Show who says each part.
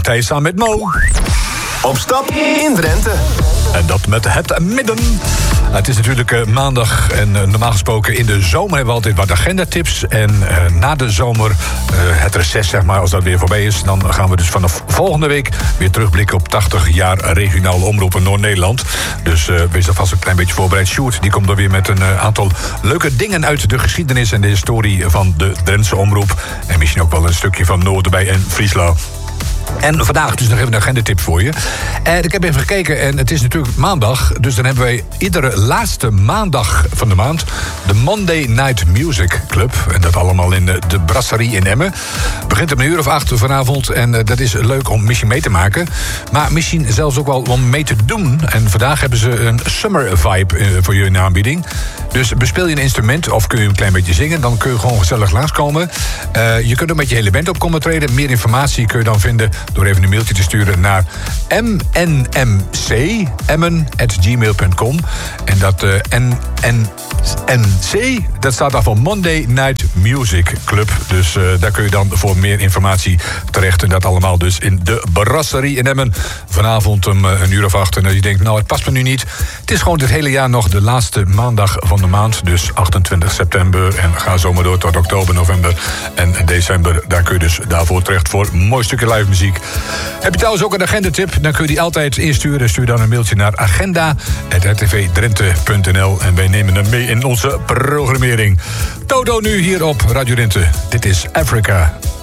Speaker 1: Thijs samen met Mo.
Speaker 2: Op stap in Drenthe.
Speaker 1: En dat met het midden. Het is natuurlijk maandag en normaal gesproken in de zomer hebben we altijd wat agendatips. En na de zomer, het reces zeg maar, als dat weer voorbij is... dan gaan we dus vanaf volgende week weer terugblikken op 80 jaar regionale omroep in Noord-Nederland. Dus wees alvast een klein beetje voorbereid. Sjoerd, die komt er weer met een aantal leuke dingen uit de geschiedenis en de historie van de Drentse omroep. En misschien ook wel een stukje van Noord erbij en Friesland. En vandaag dus nog even een agendatip voor je. Ik heb even gekeken en het is natuurlijk maandag. Dus dan hebben wij iedere laatste maandag van de maand... de Monday Night Music Club. En dat allemaal in de Brasserie in Emmen. Begint om 8:00 vanavond. En dat is leuk om misschien mee te maken. Maar misschien zelfs ook wel om mee te doen. En vandaag hebben ze een summer vibe voor je in de aanbieding. Dus bespeel je een instrument of kun je een klein beetje zingen... dan kun je gewoon gezellig langskomen. Je kunt ook met je hele band op komen treden. Meer informatie kun je dan vinden... door even een mailtje te sturen naar mnmc@gmail.com. En dat NNC, dat staat dan voor Monday Night Music Club. Dus daar kun je dan voor meer informatie terecht. En dat allemaal dus in de Brasserie in Emmen. Vanavond om 8:00. En als je denkt, nou het past me nu niet. Het is gewoon dit hele jaar nog de laatste maandag van de maand. Dus 28 september. En ga zomaar door tot oktober, november en december. Daar kun je dus daarvoor terecht voor een mooi stukje live muziek. Heb je trouwens ook een agendatip? Dan kun je die altijd insturen. Stuur dan een mailtje naar agenda@rtvdrenthe.nl. En wij nemen hem mee in onze programmering. Toto nu hier op Radio Drenthe. Dit is Africa.